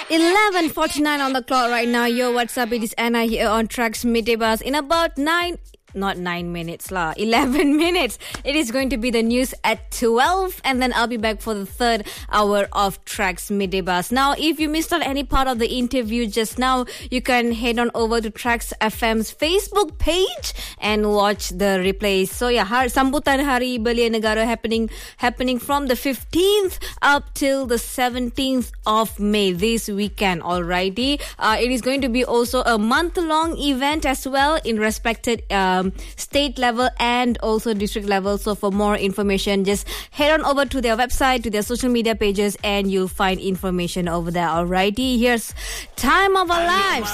11:49 on the clock right now. Yo, what's up? It is Anna here on Tracks Midday Buzz. In about 11 minutes, it is going to be the news at 12, and then I'll be back for the third hour of Tracks Midday Buzz. Now, if you missed out any part of the interview just now, you can head on over to Tracks FM's Facebook page and watch the replays. So yeah, sambutan Hari Belia Negara happening from the 15th up till the 17th of May this weekend. Alrighty, it is going to be also a month-long event as well in respected state level and also district level. So for more information, just head on over to their website, to their social media pages, and you'll find information over there. Alrighty, here's Time of Our Lives.